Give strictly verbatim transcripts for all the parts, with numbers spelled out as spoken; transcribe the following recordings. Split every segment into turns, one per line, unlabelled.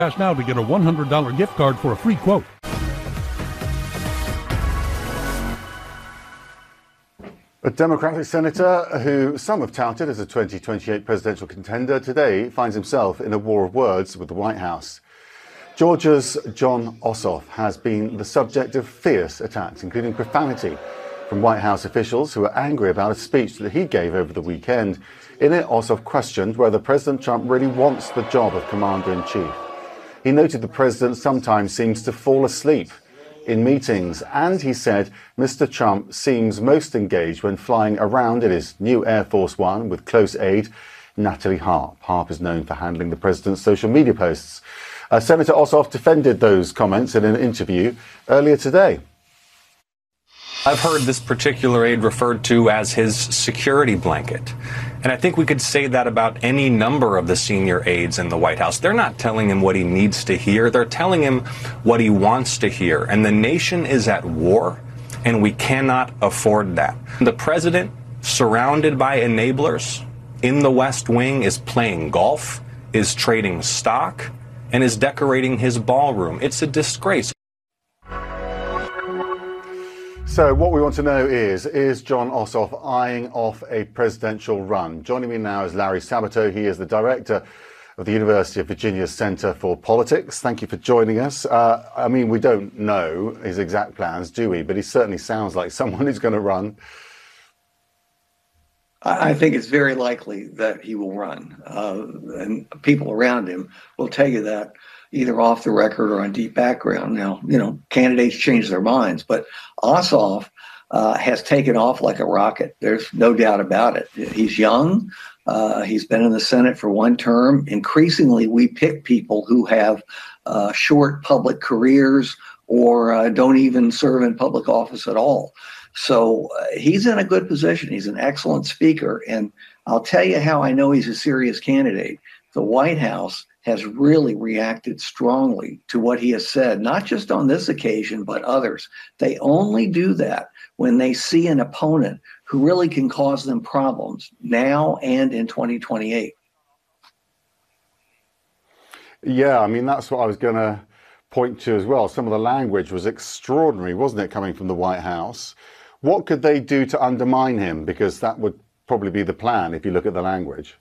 Cash now to get a one hundred dollars gift card for a free quote.
A Democratic senator who some have touted as a twenty twenty-eight presidential contender today finds himself in a war of words with the White House. Georgia's Jon Ossoff has been the subject of fierce attacks, including profanity, from White House officials who are angry about a speech that he gave over the weekend. In it, Ossoff questioned whether President Trump really wants the job of commander-in-chief. He noted the president sometimes seems to fall asleep in meetings, and he said Mister Trump seems most engaged when flying around in his new Air Force One with close aide Natalie Harp. Harp is known for handling the president's social media posts. Uh, Senator Ossoff defended those comments in an interview earlier today.
I've heard this particular aide referred to as his security blanket. And I think we could say that about any number of the senior aides in the White House. They're not telling him what he needs to hear. They're telling him what he wants to hear. And the nation is at war, and we cannot afford that. The president, surrounded by enablers in the West Wing, is playing golf, is trading stock, and is decorating his ballroom. It's a disgrace.
So what we want to know is, is Jon Ossoff eyeing off a presidential run? Joining me now is Larry Sabato. He is the director of the University of Virginia Center for Politics. Thank you for joining us. Uh, I mean, we don't know his exact plans, do we? But he certainly sounds like someone who's going to run.
I think it's very likely that he will run. Uh, and people around him will tell you that, either off the record or on deep background. Now, you know, candidates change their minds, but Ossoff uh, has taken off like a rocket. There's no doubt about it. He's young. Uh, he's been in the Senate for one term. Increasingly, we pick people who have uh, short public careers or uh, don't even serve in public office at all. So uh, he's in a good position. He's an excellent speaker. And I'll tell you how I know he's a serious candidate. The White House has really reacted strongly to what he has said, not just on this occasion, but others. They only do that when they see an opponent who really can cause them problems now and in twenty twenty-eight.
Yeah, I mean, that's what I was going to point to as well. Some of the language was extraordinary, wasn't it, coming from the White House? What could they do to undermine him? Because that would probably be the plan if you look at the language.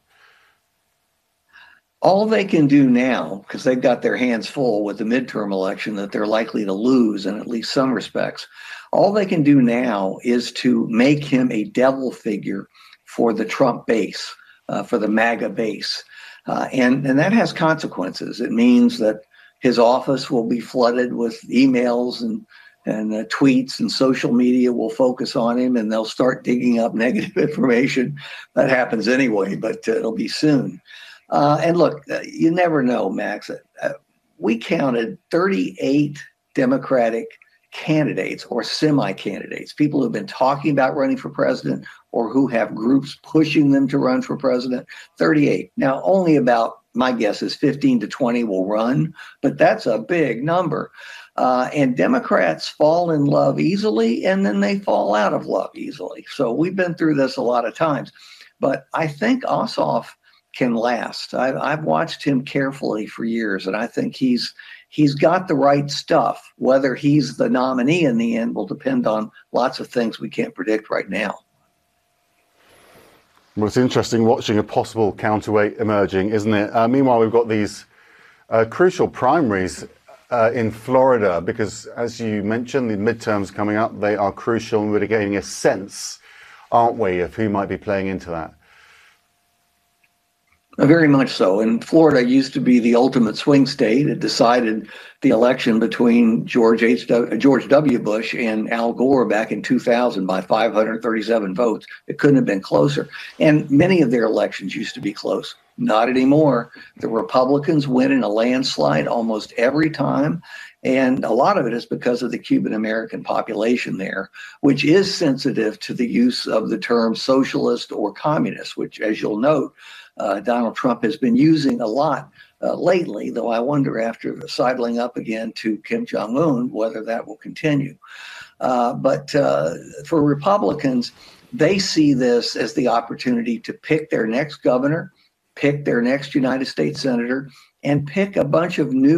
All they can do now, because they've got their hands full with the midterm election that they're likely to lose in at least some respects, all they can do now is to make him a devil figure for the Trump base, uh, for the MAGA base. Uh, and, and that has consequences. It means that his office will be flooded with emails and, and uh, tweets, and social media will focus on him, and they'll start digging up negative information. That happens anyway, but uh, it'll be soon. Uh, and look, uh, you never know, Max. Uh, we counted thirty-eight Democratic candidates or semi-candidates, people who've been talking about running for president or who have groups pushing them to run for president. thirty-eight. Now, only about, my guess is fifteen to twenty will run, but that's a big number. Uh, and Democrats fall in love easily, and then they fall out of love easily. So we've been through this a lot of times. But I think Ossoff can last. I've, I've watched him carefully for years, and I think he's he's got the right stuff. Whether he's the nominee in the end will depend on lots of things we can't predict right now.
Well, it's interesting watching a possible counterweight emerging, isn't it? Uh, meanwhile, we've got these uh, crucial primaries uh, in Florida, because, as you mentioned, the midterms coming up, they are crucial, and we're getting a sense, aren't we, of who might be playing into that.
Very much so. And Florida used to be the ultimate swing state. It decided the election between George H. W. George W. Bush and Al Gore back in two thousand by five hundred thirty-seven votes. It couldn't have been closer. And many of their elections used to be close. Not anymore. The Republicans win in a landslide almost every time. And a lot of it is because of the Cuban American population there, which is sensitive to the use of the term socialist or communist, which, as you'll note, uh, Donald Trump has been using a lot uh, lately, though I wonder, after sidling up again to Kim Jong-un, whether that will continue. Uh, but uh, for Republicans, they see this as the opportunity to pick their next governor, pick their next United States senator, and pick a bunch of new